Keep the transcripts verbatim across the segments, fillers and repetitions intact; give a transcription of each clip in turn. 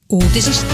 Uutisista.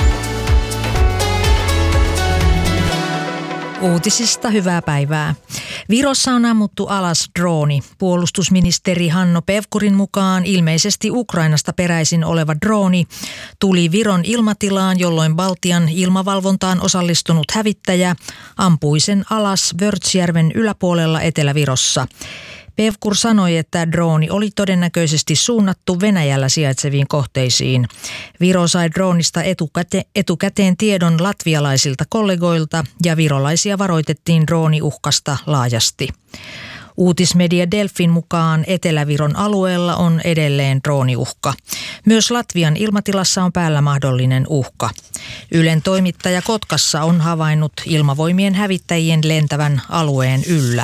Uutisista hyvää päivää. Virossa on ammuttu alas drooni. Puolustusministeri Hanno Pevkurin mukaan ilmeisesti Ukrainasta peräisin oleva drooni tuli Viron ilmatilaan, jolloin Baltian ilmavalvontaan osallistunut hävittäjä ampui sen alas Vörtsjärven yläpuolella Etelä-Virossa. Pevkur sanoi, että drooni oli todennäköisesti suunnattu Venäjällä sijaitseviin kohteisiin. Viro sai droonista etukäte, etukäteen tiedon latvialaisilta kollegoilta ja virolaisia varoitettiin drooniuhkasta laajasti. Uutismedia Delfin mukaan Etelä-Viron alueella on edelleen drooniuhka. Myös Latvian ilmatilassa on päällä mahdollinen uhka. Ylen toimittaja Kotkassa on havainnut ilmavoimien hävittäjien lentävän alueen yllä.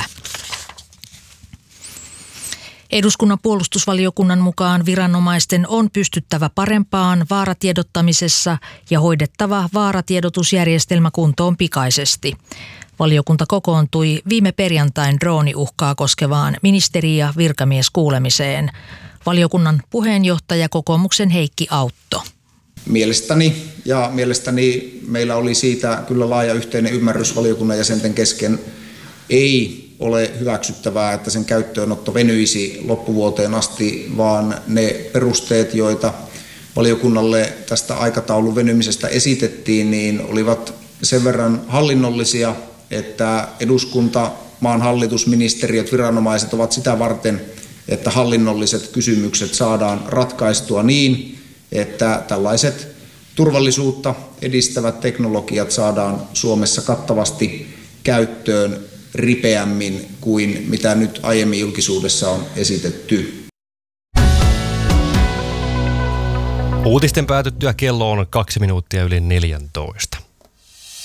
Eduskunnan puolustusvaliokunnan mukaan viranomaisten on pystyttävä parempaan vaaratiedottamisessa ja hoidettava vaaratiedotusjärjestelmä kuntoon pikaisesti. Valiokunta kokoontui viime perjantain drooniuhkaa koskevaan ministeri- ja virkamieskuulemiseen. Valiokunnan puheenjohtaja kokoomuksen Heikki Autto. Mielestäni ja mielestäni meillä oli siitä kyllä laaja yhteinen ymmärrys valiokunnan jäsenten kesken. Ei ole hyväksyttävää, että sen käyttöönotto venyisi loppuvuoteen asti, vaan ne perusteet, joita valiokunnalle tästä aikataulun venymisestä esitettiin, niin olivat sen verran hallinnollisia, että eduskunta, maan hallitus, ministeriöt, viranomaiset ovat sitä varten, että hallinnolliset kysymykset saadaan ratkaistua niin, että tällaiset turvallisuutta edistävät teknologiat saadaan Suomessa kattavasti käyttöön ripeämmin kuin mitä nyt aiemmin julkisuudessa on esitetty. Uutisten päätyttyä kello on kaksi minuuttia yli neljäntoista.